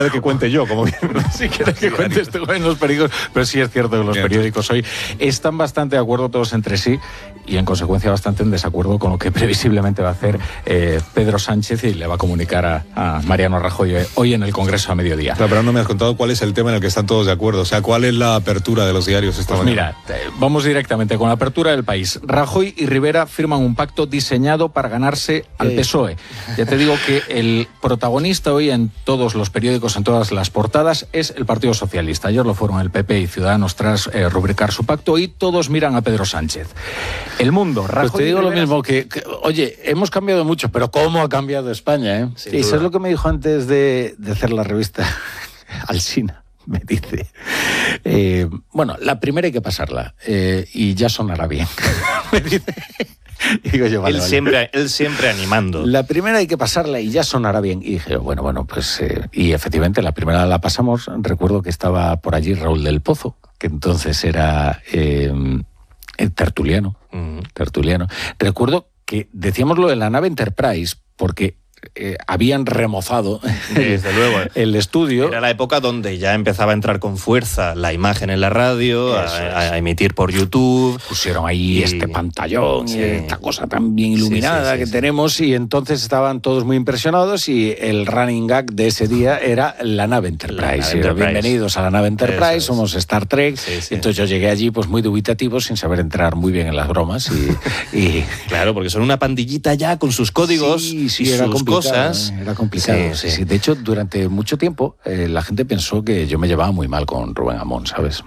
que cuente yo, como bien. Si quieres que cuentes tú en los periódicos, pero sí es cierto que los periódicos hoy están bastante de acuerdo todos entre sí y en consecuencia bastante en desacuerdo con lo que previsiblemente va a hacer Pedro Sánchez y le va a comunicar a Mariano Rajoy hoy en el Congreso a mediodía. Claro, pero no me has contado cuál es el tema en el que están todos de acuerdo, o sea, cuál es la apertura de los diarios esta mañana. Mira, vamos directamente con la apertura del País. Rajoy y Rivera firman un pacto diseñado para ganarse al PSOE. Ya te digo que el protagonista hoy en todos los periódicos, en todas las portadas, es el Partido Socialista. Ayer lo fueron el PP y Ciudadanos tras rubricar su pacto y todos miran a Pedro Sánchez. El Mundo, Rajoy pues te digo Rivera... lo mismo, que oye, hemos cambiado mucho, pero ¿cómo ha cambiado España? Y eso es lo que me dijo antes de hacer la revista Alsina. Me dice, bueno, la primera hay que pasarla y ya sonará bien. Me dice... Digo yo, vale, él siempre animando. La primera hay que pasarla y ya sonará bien. Y dije, bueno, pues... y efectivamente, la primera la pasamos. Recuerdo que estaba por allí Raúl del Pozo, que entonces era tertuliano. Tertuliano. Recuerdo que decíamos lo de la nave Enterprise, porque... habían remozado desde luego el estudio. Era la época donde ya empezaba a entrar con fuerza la imagen en la radio, a emitir por YouTube. Pusieron ahí este pantallón y esta cosa tan bien iluminada que tenemos, y entonces estaban todos muy impresionados y el running gag de ese día era la nave Enterprise. Bienvenidos a la nave Enterprise, somos Star Trek. Entonces yo llegué allí pues muy dubitativo, sin saber entrar muy bien en las bromas y... Claro, porque son una pandillita ya con sus códigos y era sus cosas. Era complicado. Sí. De hecho, durante mucho tiempo la gente pensó que yo me llevaba muy mal con Rubén Amón, ¿sabes?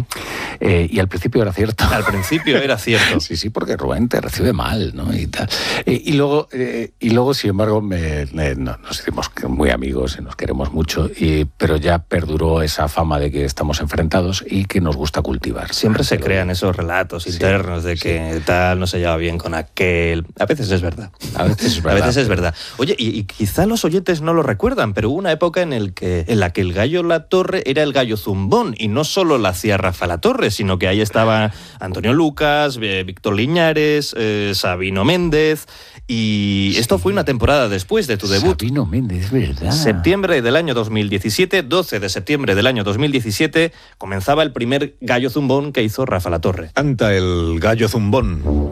Y al principio era cierto. Al principio era cierto. Sí, porque Rubén te recibe mal, ¿no? Y tal. Y luego, sin embargo, nos hicimos muy amigos y nos queremos mucho, pero ya perduró esa fama de que estamos enfrentados y que nos gusta cultivar. Siempre se crean esos relatos internos de que tal no se lleva bien con aquel. A veces es verdad. A veces es verdad. Oye, y quizá los oyentes no lo recuerdan, pero hubo una época en la que el Gallo Latorre era el Gallo Zumbón, y no solo la hacía Rafa Latorre, sino que ahí estaba Antonio Lucas, Víctor Liñares, Sabino Méndez, y esto fue una temporada después de tu debut. Sabino Méndez, ¿verdad? Septiembre del año 2017, 12 de septiembre del año 2017, comenzaba el primer Gallo Zumbón que hizo Rafa Latorre. Canta el Gallo Zumbón.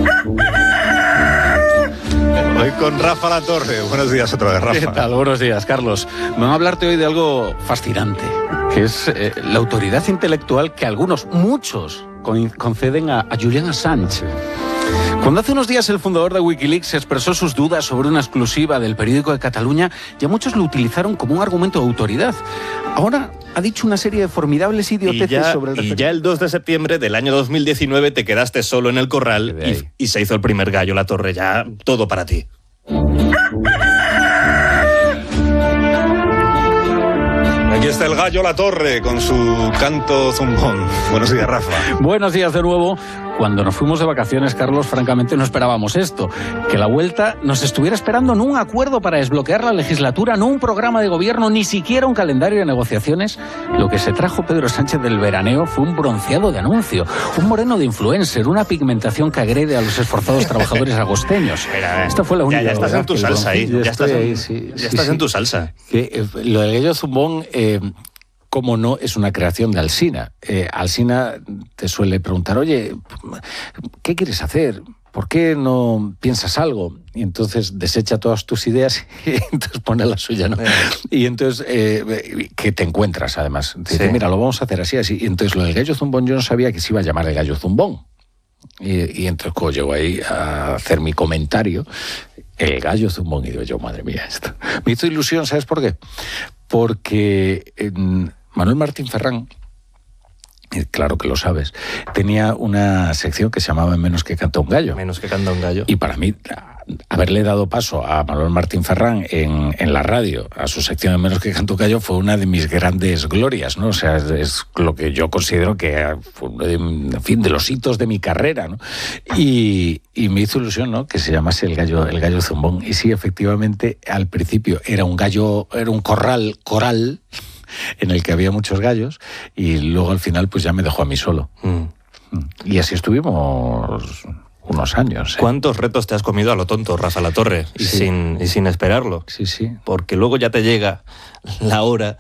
Hoy con Rafa Latorre. Buenos días otra vez, Rafa. ¿Qué tal? Buenos días, Carlos. Me voy a hablarte hoy de algo fascinante, que es la autoridad intelectual que muchos, conceden a Julian Assange. Cuando hace unos días el fundador de Wikileaks expresó sus dudas sobre una exclusiva del periódico de Cataluña, ya muchos lo utilizaron como un argumento de autoridad. Ahora ha dicho una serie de formidables idioteces sobre el... Y ya el 2 de septiembre del año 2019 te quedaste solo en el corral y se hizo el primer Gallo Latorre, ya todo para ti. Aquí está el Gallo Latorre con su canto zumbón. Buenos días, Rafa. Buenos días de nuevo. Cuando nos fuimos de vacaciones, Carlos, francamente no esperábamos esto. Que la vuelta nos estuviera esperando no un acuerdo para desbloquear la legislatura, no un programa de gobierno, ni siquiera un calendario de negociaciones. Lo que se trajo Pedro Sánchez del veraneo fue un bronceado de anuncio, un moreno de influencer, una pigmentación que agrede a los esforzados trabajadores agosteños. Esta fue la única. Ya estás en tu salsa ahí. Ya estás en tu salsa. Lo del Gallo Zumbón... cómo no, es una creación de Alsina. Alsina te suele preguntar, oye, ¿qué quieres hacer? ¿Por qué no piensas algo? Y entonces desecha todas tus ideas y entonces pone la suya, ¿no? Y entonces, que te encuentras, además. Te dice, mira, lo vamos a hacer así. Y entonces lo del Gallo Zumbón yo no sabía que se iba a llamar el Gallo Zumbón. Y entonces cuando llego ahí a hacer mi comentario, el Gallo Zumbón, y digo yo, madre mía, esto me hizo ilusión, ¿sabes por qué? Porque Manuel Martín Ferrán, claro que lo sabes, tenía una sección que se llamaba Menos que canta un gallo. Menos que canta un gallo. Y para mí, haberle dado paso a Manuel Martín Ferrán en la radio, a su sección de Menos que canta un gallo, fue una de mis grandes glorias, ¿no? O sea, es lo que yo considero que fue uno de los hitos de mi carrera, ¿no? Y me hizo ilusión, ¿no?, que se llamase el gallo Zumbón. Y sí, efectivamente, al principio era un coral en el que había muchos gallos, y luego al final pues ya me dejó a mí solo. Y así estuvimos unos años. ¿Cuántos retos te has comido a lo tonto, Rafa Latorre? Y sin esperarlo. Sí, sí. Porque luego ya te llega la hora